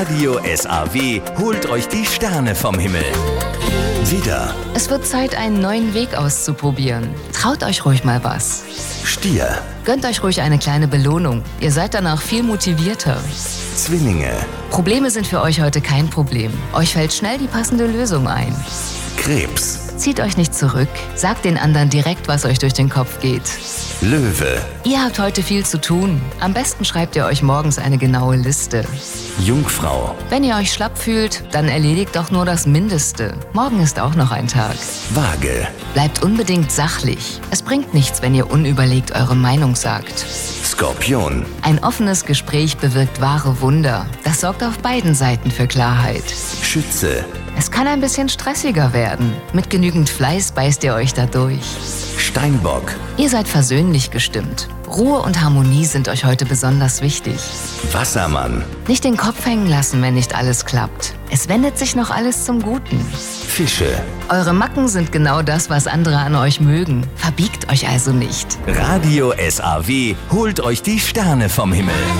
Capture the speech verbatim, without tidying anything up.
Radio S A W holt euch die Sterne vom Himmel. Widder, Es wird Zeit, einen neuen Weg auszuprobieren. Traut euch ruhig mal was. Stier, Gönnt euch ruhig eine kleine Belohnung. Ihr seid danach viel motivierter. Zwillinge, Probleme sind für euch heute kein Problem. Euch fällt schnell die passende Lösung ein. Krebs, Zieht euch nicht zurück. Sagt den anderen direkt, was euch durch den Kopf geht. Löwe, Ihr habt heute viel zu tun. Am besten schreibt ihr euch morgens eine genaue Liste. Jungfrau, Wenn ihr euch schlapp fühlt, dann erledigt doch nur das Mindeste. Morgen ist auch noch ein Tag. Waage, Bleibt unbedingt sachlich. Es bringt nichts, wenn ihr unüberlegt eure Meinung sagt. Skorpion, Ein offenes Gespräch bewirkt wahre Wunder. Das sorgt auf beiden Seiten für Klarheit. Schütze, Es kann ein bisschen stressiger werden. Mit genügend Fleiß beißt ihr euch da durch. Steinbock, Ihr seid versöhnlich gestimmt. Ruhe und Harmonie sind euch heute besonders wichtig. Wassermann, Nicht den Kopf hängen lassen, wenn nicht alles klappt. Es wendet sich noch alles zum Guten. Fische. Eure Macken sind genau das, was andere an euch mögen. Verbiegt euch also nicht. Radio S A W holt euch die Sterne vom Himmel.